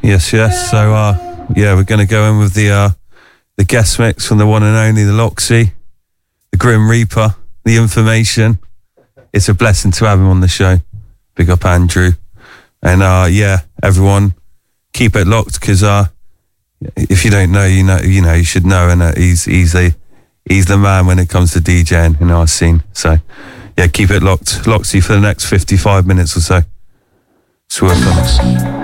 Yes. So, we're going to go in with the guest mix from the one and only, the Loxy, the Grim Reaper, the Information. It's a blessing to have him on the show. Big up Andrew. And, everyone, keep it locked, because if you don't know, you should know. And he's the man when it comes to DJing in our scene. So, yeah, keep it locked. Loxy for the next 55 minutes or so. Swerve.